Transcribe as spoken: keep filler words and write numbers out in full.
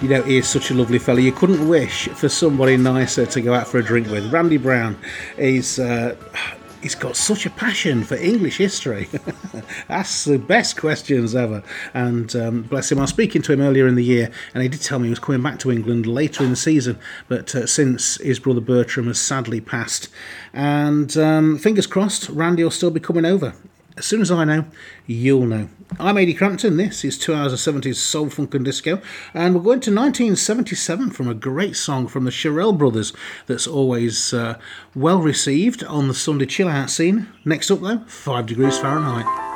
you know, he is such a lovely fella. You couldn't wish for somebody nicer to go out for a drink with. Randy Brown is... Uh, He's got such a passion for English history. Asks the best questions ever. And um, bless him, I was speaking to him earlier in the year, and he did tell me he was coming back to England later in the season, but uh, since his brother Bertram has sadly passed. And um, fingers crossed, Randy will still be coming over. As soon as I know, you'll know. I'm Ady Crampton, this is two hours of seventies soul, funk and disco, and we're going to nineteen seventy-seven from a great song from the Shirelle Brothers that's always uh, well received on the Sunday chill out scene. Next up though, five degrees Fahrenheit.